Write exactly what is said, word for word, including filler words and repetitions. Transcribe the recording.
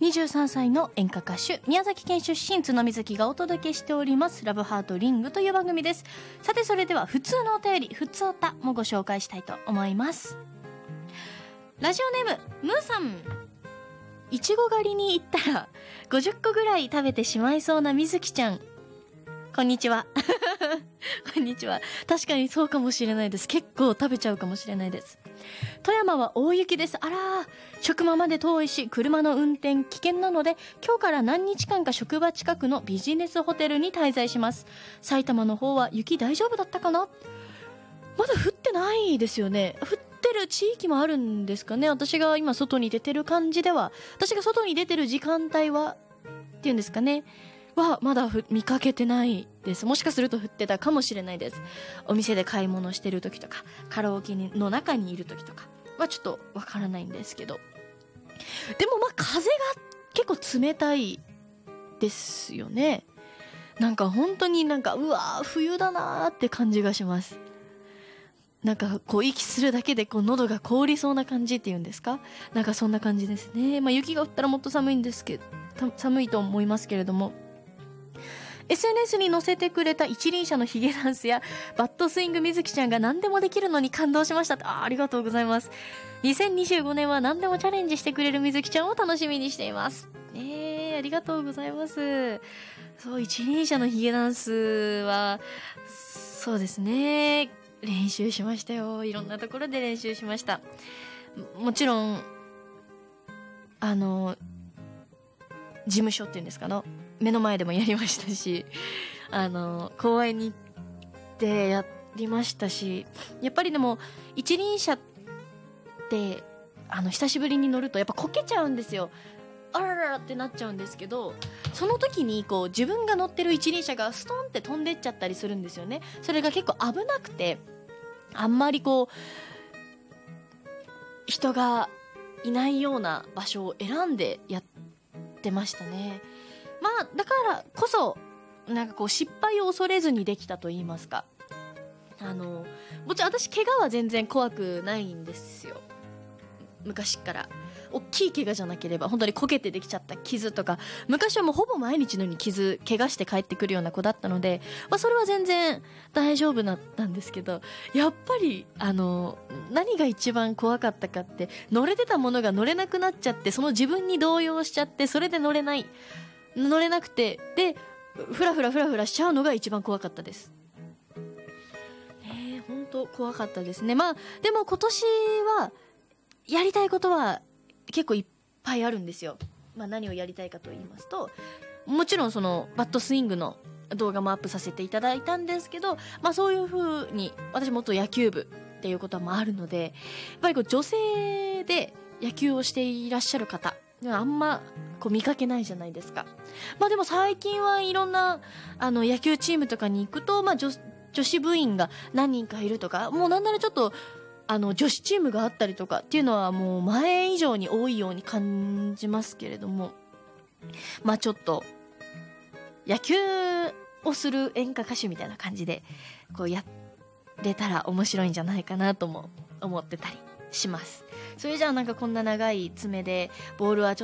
にじゅうさんさいの演歌歌手、宮崎県出身津波月がお届けしておりますラブハートリングという番組です。さて、それでは普通のお便り、ふつおたもご紹介したいと思います。ラジオネームムーさん。いちご狩りに行ったらごじゅっこぐらい食べてしまいそうなみずきちゃん、こんにちはこんにちは。確かにそうかもしれないです。結構食べちゃうかもしれないです。富山は大雪です。あらー、職場まで遠いし車の運転危険なので、今日から何日間か職場近くのビジネスホテルに滞在します。埼玉の方は雪大丈夫だったかな？まだ降ってないですよね。降ってる地域もあるんですかね。私が今外に出てる感じでは、私が外に出てる時間帯はっていうんですかね、はまだ見かけてないです。もしかすると降ってたかもしれないです。お店で買い物してる時とか、カラオケの中にいる時とかはちょっとわからないんですけど、でもまあ風が結構冷たいですよね。なんか本当になんかうわー冬だなーって感じがします。なんかこう息するだけでこう喉が凍りそうな感じっていうんですか、なんかそんな感じですね。まあ雪が降ったらもっと寒いんですけど、寒いと思いますけれども、エスエヌエス に載せてくれた一輪車のヒゲダンスやバットスイングみずきちゃんが何でもできるのに感動しました。 あ, ありがとうございます。にせんにじゅうごねんは何でもチャレンジしてくれるみずきちゃんを楽しみにしていますね。ありがとうございます。そう、一輪車のヒゲダンスはそうですね、練習しましたよ。いろんなところで練習しました。 も, もちろんあの事務所っていうんですかの目の前でもやりましたし、あの公園に行ってやりましたし、やっぱりでも一輪車ってあの久しぶりに乗るとやっぱこけちゃうんですよ。あらららってなっちゃうんですけど、その時にこう自分が乗ってる一輪車がストンって飛んでっちゃったりするんですよね。それが結構危なくて、あんまりこう人がいないような場所を選んでやってましたね。まあだからこそなんかこう失敗を恐れずにできたと言いますか、あのもちろん私怪我は全然怖くないんですよ。昔から大きい怪我じゃなければ、本当にこけてできちゃった傷とか、昔はもうほぼ毎日のように傷怪我して帰ってくるような子だったので、まあ、それは全然大丈夫だったんですけど、やっぱりあの何が一番怖かったかって、乗れてたものが乗れなくなっちゃって、その自分に動揺しちゃって、それで乗れない乗れなくて、でフラフラフラフラしちゃうのが一番怖かったです。ねえ、本当怖かったですね。まあでも今年はやりたいことは結構いっぱいあるんですよ。まあ何をやりたいかと言いますと、もちろんそのバットスイングの動画もアップさせていただいたんですけど、まあそういう風に私元野球部っていうこともあるので、やっぱりこう女性で野球をしていらっしゃる方あんまこう見かけないじゃないですか。まあでも最近はいろんなあの野球チームとかに行くと、まあ 女, 女子部員が何人かいるとか、もうなんならちょっとあの女子チームがあったりとかっていうのはもう前以上に多いように感じますけれども、まあちょっと野球をする演歌歌手みたいな感じでこうやれたら面白いんじゃないかなとも思ってたりします。それじゃあなんかこんな長い爪でボールはちょっと